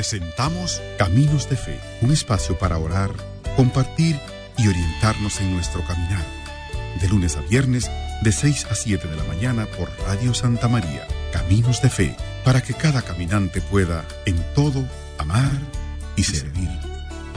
Presentamos Caminos de Fe, un espacio para orar, compartir y orientarnos en nuestro caminar. De lunes a viernes, de 6 a 7 de la mañana por Radio Santa María. Caminos de Fe, para que cada caminante pueda, en todo, amar y servir